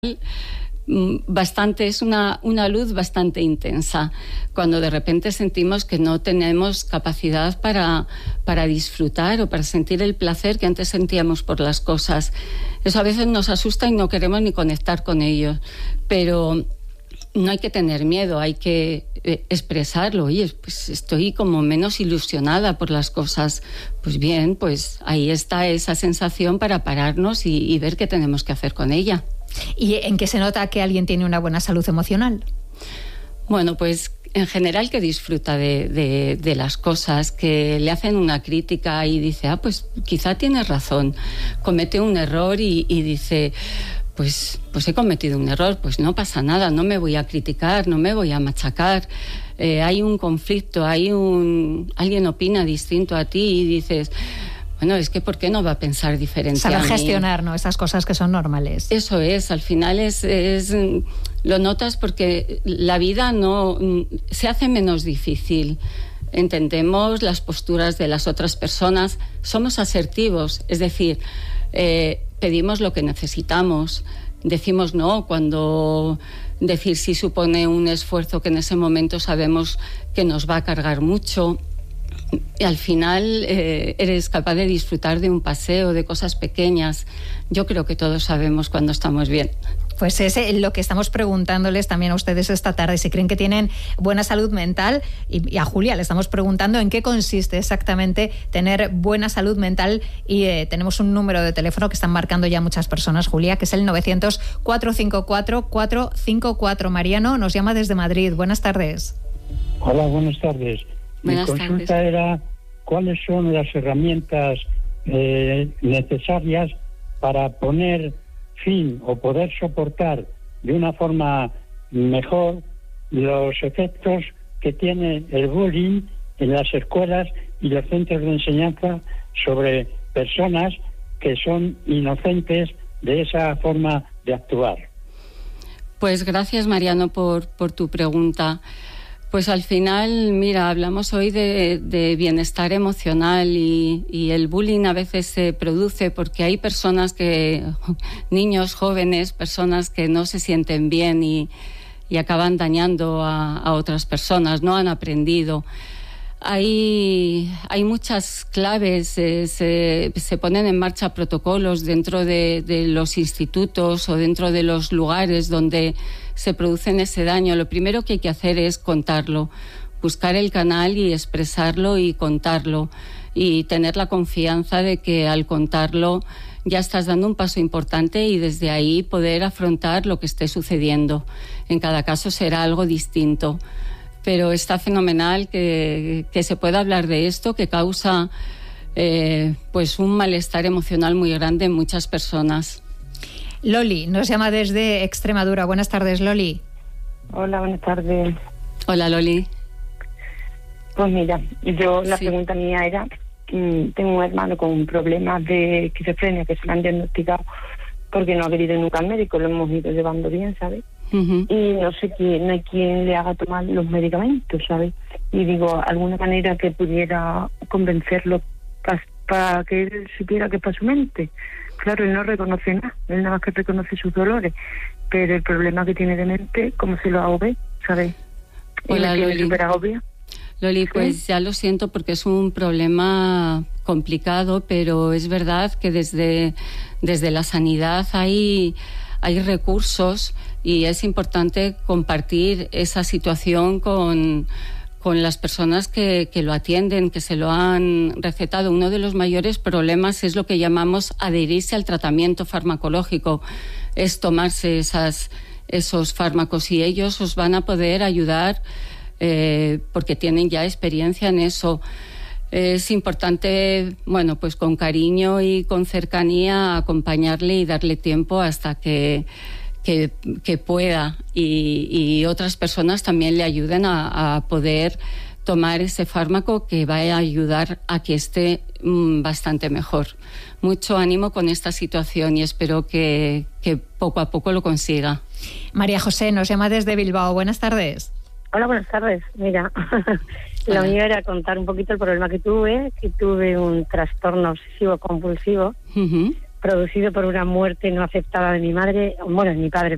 bastante, es una luz bastante intensa, cuando de repente sentimos que no tenemos capacidad para disfrutar o para sentir el placer que antes sentíamos por las cosas. Eso a veces nos asusta y no queremos ni conectar con ellos, pero no hay que tener miedo, hay que expresarlo. Oye, pues estoy como menos ilusionada por las cosas. Pues bien, pues ahí está esa sensación para pararnos y ver qué tenemos que hacer con ella. ¿Y en qué se nota que alguien tiene una buena salud emocional? Bueno, pues en general que disfruta de las cosas, que le hacen una crítica y dice, pues quizá tienes razón, comete un error y dice, pues he cometido un error, pues no pasa nada, no me voy a criticar, no me voy a machacar. Hay un conflicto, alguien opina distinto a ti y dices, bueno, es que ¿por qué no va a pensar diferente a mí? Saber gestionar, ¿no?, esas cosas que son normales. Eso es, al final lo notas porque la vida no se hace menos difícil. Entendemos las posturas de las otras personas, somos asertivos, es decir, pedimos lo que necesitamos, decimos no cuando decir sí supone un esfuerzo que en ese momento sabemos que nos va a cargar mucho. Y al final eres capaz de disfrutar de un paseo, de cosas pequeñas. Yo creo que todos sabemos cuando estamos bien. Pues es lo que estamos preguntándoles también a ustedes esta tarde, si creen que tienen buena salud mental. Y a Julia le estamos preguntando en qué consiste exactamente tener buena salud mental. Y tenemos un número de teléfono que están marcando ya muchas personas, Julia, que es el 900-454-454. Mariano nos llama desde Madrid. Buenas tardes. Hola, buenas tardes. Buenas Mi consulta tardes. era cuáles son las herramientas necesarias para poner fin o poder soportar de una forma mejor los efectos que tiene el bullying en las escuelas y los centros de enseñanza sobre personas que son inocentes de esa forma de actuar. Pues gracias, Mariano, por tu pregunta. Pues al final, mira, hablamos hoy de bienestar emocional y el bullying a veces se produce porque hay personas niños, jóvenes, personas que no se sienten bien y acaban dañando a otras personas, no han aprendido. Hay muchas claves, se ponen en marcha protocolos dentro de los institutos o dentro de los lugares donde se producen ese daño. Lo primero que hay que hacer es contarlo, buscar el canal y expresarlo y contarlo y tener la confianza de que al contarlo ya estás dando un paso importante y desde ahí poder afrontar lo que esté sucediendo. En cada caso será algo distinto. Pero está fenomenal que se pueda hablar de esto, que causa pues un malestar emocional muy grande en muchas personas. Loli nos llama desde Extremadura. Buenas tardes, Loli. Hola, buenas tardes. Hola, Loli. Pues mira, la pregunta mía era, tengo un hermano con problemas de esquizofrenia que se le han diagnosticado porque no ha querido nunca al médico, lo hemos ido llevando bien, ¿sabes? Uh-huh. Y no hay quien le haga tomar los medicamentos, ¿sabes? Y digo, alguna manera que pudiera convencerlo para que él supiera que es para su mente. Claro, él no reconoce nada, él nada más que reconoce sus dolores, pero el problema que tiene de mente, ¿cómo se lo hago ver? ¿Sabes? Hola, y Loli. es súper obvio. Loli, pues ¿Sí? ya lo siento porque es un problema complicado, pero es verdad que desde la sanidad hay recursos y es importante compartir esa situación con las personas que lo atienden, que se lo han recetado. Uno de los mayores problemas es lo que llamamos adherirse al tratamiento farmacológico, es tomarse esos fármacos y ellos os van a poder ayudar porque tienen ya experiencia en eso. Es importante, bueno, pues con cariño y con cercanía acompañarle y darle tiempo hasta que pueda y otras personas también le ayuden a poder tomar ese fármaco que va a ayudar a que esté bastante mejor. Mucho ánimo con esta situación y espero que poco a poco lo consiga. María José nos llama desde Bilbao. Buenas tardes. Hola, buenas tardes. Mira, lo mío era contar un poquito el problema que tuve un trastorno obsesivo compulsivo. Uh-huh. producido por una muerte no aceptada de mi madre, bueno, de mi padre,